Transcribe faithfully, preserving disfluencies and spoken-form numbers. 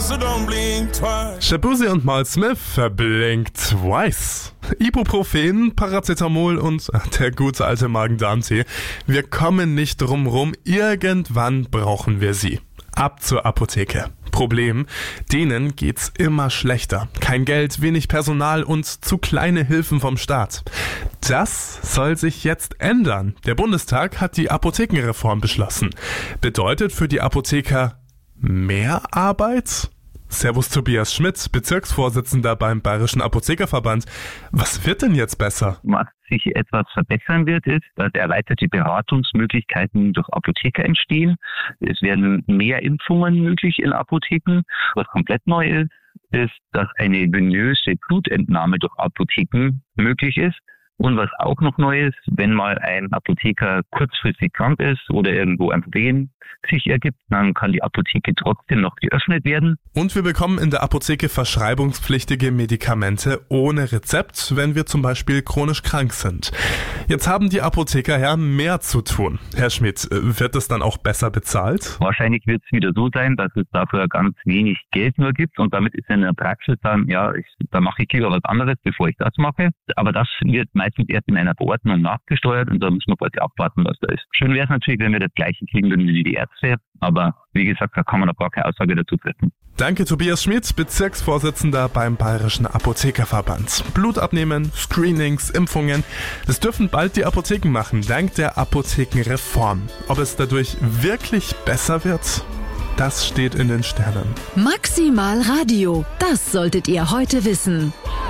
so don't blink twice. Shabuzi und Mal Smith verblinkt twice. Ibuprofen, Paracetamol und ach, der gute alte Magen-Darm-Tee. Wir kommen nicht drum rum, irgendwann brauchen wir sie. Ab zur Apotheke. Problem, denen geht's immer schlechter. Kein Geld, wenig Personal und zu kleine Hilfen vom Staat. Das soll sich jetzt ändern. Der Bundestag hat die Apothekenreform beschlossen. Bedeutet für die Apotheker mehr Arbeit? Servus Tobias Schmidt, Bezirksvorsitzender beim Bayerischen Apothekerverband. Was wird denn jetzt besser? Was sich etwas verbessern wird, ist, dass erweiterte Beratungsmöglichkeiten durch Apotheker entstehen. Es werden mehr Impfungen möglich in Apotheken. Was komplett neu ist, ist, dass eine venöse Blutentnahme durch Apotheken möglich ist. Und was auch noch neu ist, wenn mal ein Apotheker kurzfristig krank ist oder irgendwo ein Problem sich ergibt, dann kann die Apotheke trotzdem noch geöffnet werden. Und wir bekommen in der Apotheke verschreibungspflichtige Medikamente ohne Rezept, wenn wir zum Beispiel chronisch krank sind. Jetzt haben die Apotheker ja mehr zu tun. Herr Schmidt, wird es dann auch besser bezahlt? Wahrscheinlich wird es wieder so sein, dass es dafür ganz wenig Geld nur gibt und damit ist in der Praxis dann, ja, ich, da mache ich lieber was anderes, bevor ich das mache. Aber das wird meistens erst in einer Verordnung nachgesteuert und da müssen wir quasi abwarten, was da ist. Schön wäre es natürlich, wenn wir das Gleiche kriegen würden wie die Ärzte, aber wie gesagt, da kann man noch gar keine Aussage dazu treffen. Danke Tobias Schmidt, Bezirksvorsitzender beim Bayerischen Apothekerverband. Blut abnehmen, Screenings, Impfungen, das dürfen bald die Apotheken machen, dank der Apothekenreform. Ob es dadurch wirklich besser wird? Das steht in den Sternen. Maximal Radio, das solltet ihr heute wissen.